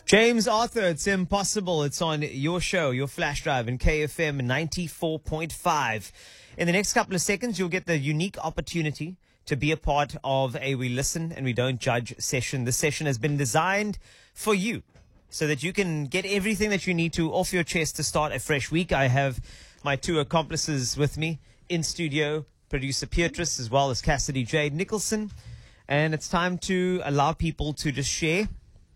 James Arthur, it's impossible. It's on your show, your flash drive in KFM 94.5. In the next couple of seconds, you'll get the unique opportunity to be a part of a We Listen and We Don't Judge session. This session has been designed for you so that you can get everything that you need to off your chest to start a fresh week. I have my two accomplices with me in studio, producer Beatrice as well as Cassidy Jade Nicholson. And it's time to allow people to just share